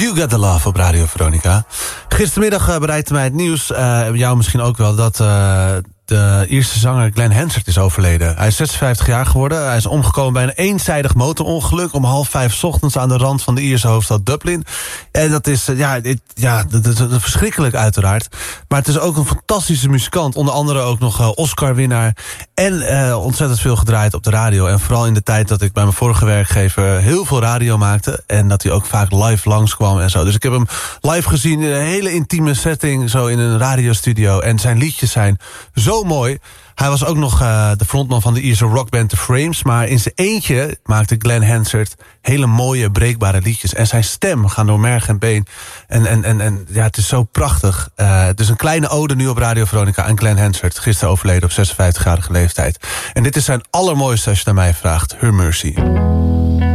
You Got The Love op Radio Veronica. Gistermiddag bereikte mij het nieuws, jou misschien ook wel, dat de Ierse zanger Glenn Hansard is overleden. Hij is 56 jaar geworden. Hij is omgekomen bij een eenzijdig motorongeluk om 4:30 ochtends aan de rand van de Ierse hoofdstad Dublin. En dat is, dat is verschrikkelijk uiteraard. Maar het is ook een fantastische muzikant. Onder andere ook nog Oscar-winnaar. En ontzettend veel gedraaid op de radio. En vooral in de tijd dat ik bij mijn vorige werkgever heel veel radio maakte. En dat hij ook vaak live langskwam en zo. Dus ik heb hem live gezien in een hele intieme setting. Zo in een radiostudio. En zijn liedjes zijn zo mooi. Hij was ook nog de frontman van de Ierse rockband The Frames. Maar in zijn eentje maakte Glenn Hansard hele mooie, breekbare liedjes. En zijn stem gaat door merg en been. En ja, het is zo prachtig. Dus een kleine ode nu op Radio Veronica aan Glenn Hansard. Gisteren overleden op 56-jarige leeftijd. En dit is zijn allermooiste als je naar mij vraagt. Her Mercy.